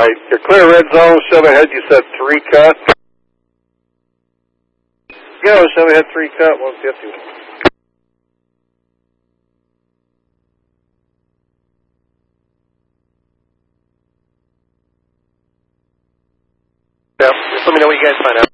Alright, you're clear red zone, Chevy ahead, you said 3 cut. Yeah, Chevy ahead 3 cut, 150. Yeah, just let me know what you guys find out.